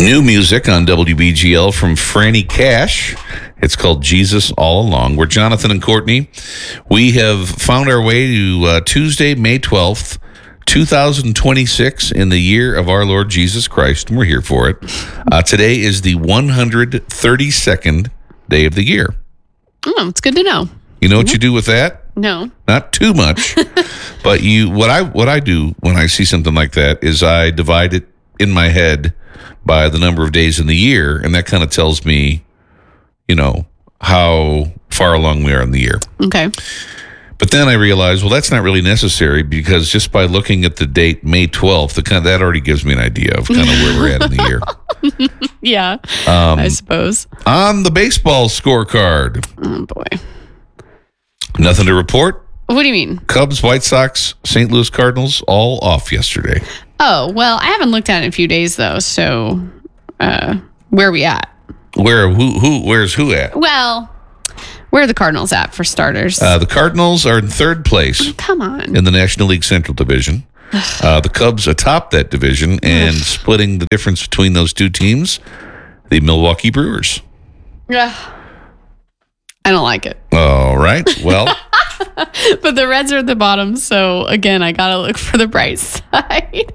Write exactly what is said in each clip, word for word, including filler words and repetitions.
New music on W B G L from Franny Cash. It's called Jesus All Along. We're Jonathan and Courtney. We have found our way to uh, Tuesday, May twelfth, twenty twenty-six, in the year of our Lord Jesus Christ, and we're here for it. Uh, today is the one hundred thirty-second day of the year. Oh, it's good to know. You know what mm-hmm. you do with that? No. Not too much. But you, what I what I do when I see something like that is I divide it in my head by the number of days in the year, and that kind of tells me, you know, how far along we are in the year. Okay. But then I realized, well, that's not really necessary, because just by looking at the date May twelfth, the kind of, that already gives me an idea of kind of where we're at in the year. Yeah, um, I suppose. On the baseball scorecard. Oh, boy. Nothing to report? What do you mean? Cubs, White Sox, Saint Louis Cardinals, all off yesterday. Oh, well, I haven't looked at it in a few days, though, so uh, where are we at? Where, who, who, where's who at? Well, where are the Cardinals at, for starters? Uh, the Cardinals are in third place. Oh, come on. In the National League Central Division. uh, the Cubs atop that division, and splitting the difference between those two teams, the Milwaukee Brewers. Yeah. I don't like it. All right. Well. But the Reds are at the bottom, so again, I got to look for the bright side.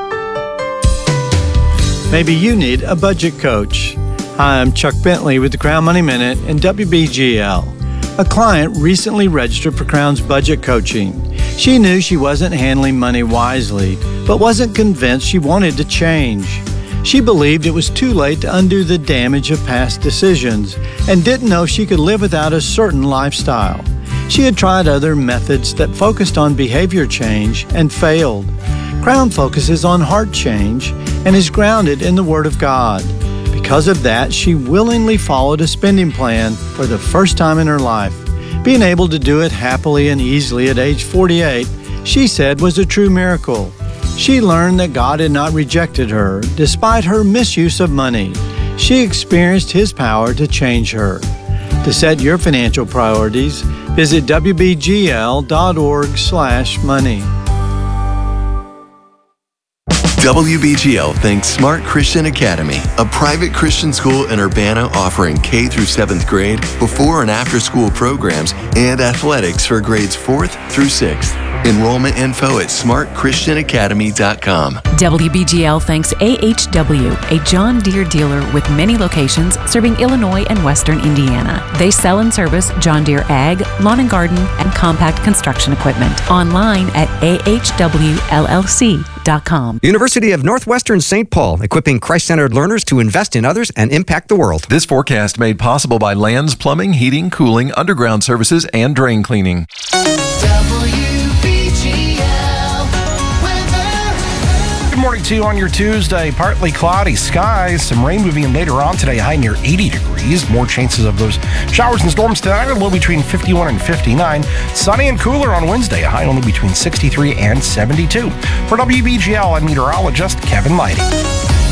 Maybe you need a budget coach. Hi, I'm Chuck Bentley with the Crown Money Minute and W B G L. A client recently registered for Crown's budget coaching. She knew she wasn't handling money wisely, but wasn't convinced she wanted to change. She believed it was too late to undo the damage of past decisions and didn't know she could live without a certain lifestyle. She had tried other methods that focused on behavior change and failed. Crown focuses on heart change and is grounded in the Word of God. Because of that, she willingly followed a spending plan for the first time in her life. Being able to do it happily and easily at age forty-eight, she said, was a true miracle. She learned that God had not rejected her, despite her misuse of money. She experienced His power to change her. To set your financial priorities, visit W B G L dot org slash money. W B G L thanks Smart Christian Academy, a private Christian school in Urbana offering K through seventh grade, before and after school programs, and athletics for grades fourth through sixth. Enrollment info at smart christian academy dot com. W B G L thanks A H W, a John Deere dealer with many locations serving Illinois and Western Indiana. They sell and service John Deere ag, lawn and garden, and compact construction equipment. Online at A H W L L C dot com. University of Northwestern Saint Paul, equipping Christ-centered learners to invest in others and impact the world. This forecast made possible by Lands Plumbing, Heating, Cooling, Underground Services, and Drain Cleaning. Good morning to you on your Tuesday. Partly cloudy skies, some rain moving in later on today, high near eighty degrees. More chances of those showers and storms tonight, a low between fifty-one and fifty-nine. Sunny and cooler on Wednesday, a high only between sixty-three and seventy-two. For W B G L, I'm meteorologist Kevin Lighty.